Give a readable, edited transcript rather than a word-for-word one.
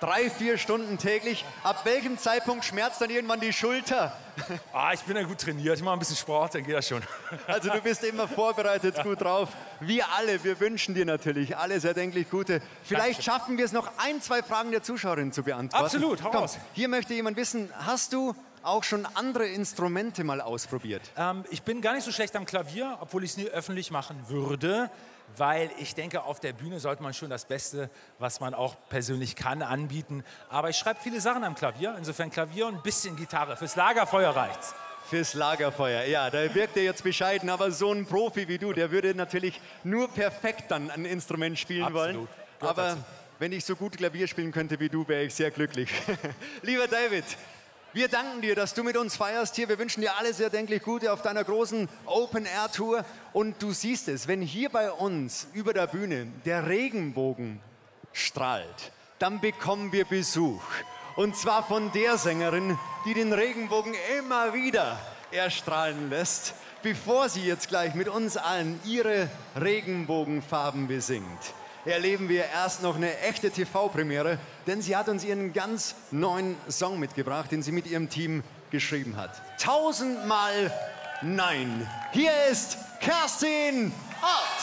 3-4 Stunden täglich. Ab welchem Zeitpunkt schmerzt dann irgendwann die Schulter? Ich bin ja gut trainiert, ich mache ein bisschen Sport, dann geht das schon. Also du bist immer vorbereitet, gut drauf. Wir alle, wir wünschen dir natürlich alles erdenklich Gute. Vielleicht schaffen wir es noch 1, 2 Fragen der Zuschauerin zu beantworten. Absolut, hau raus. Hier möchte jemand wissen, hast du auch schon andere Instrumente mal ausprobiert? Ich bin gar nicht so schlecht am Klavier, obwohl ich es nie öffentlich machen würde, weil ich denke, auf der Bühne sollte man schon das Beste, was man auch persönlich kann, anbieten. Aber ich schreibe viele Sachen am Klavier, insofern Klavier und ein bisschen Gitarre. Fürs Lagerfeuer reicht's. Fürs Lagerfeuer, ja, da wirkt er jetzt bescheiden, aber so ein Profi wie du, der würde natürlich nur perfekt dann ein Instrument spielen wollen. Aber wenn ich so gut Klavier spielen könnte wie du, wäre ich sehr glücklich. Lieber David, wir danken dir, dass du mit uns feierst hier. Wir wünschen dir alles erdenklich Gute auf deiner großen Open-Air-Tour. Und du siehst es, wenn hier bei uns über der Bühne der Regenbogen strahlt, dann bekommen wir Besuch. Und zwar von der Sängerin, die den Regenbogen immer wieder erstrahlen lässt, bevor sie jetzt gleich mit uns allen ihre Regenbogenfarben besingt. Erleben wir erst noch eine echte TV-Premiere, denn sie hat uns ihren ganz neuen Song mitgebracht, den sie mit ihrem Team geschrieben hat. 1000-mal Nein. Hier ist Kerstin Ott.